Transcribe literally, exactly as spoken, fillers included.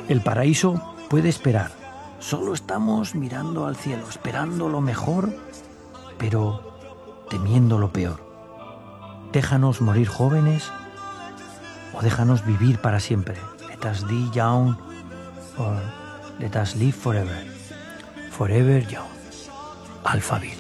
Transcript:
El paraíso puede esperar. Solo estamos mirando al cielo, esperando lo mejor, pero temiendo lo peor. Déjanos morir jóvenes o déjanos vivir para siempre. Let us die young or let us live forever. Forever young. Alphaville.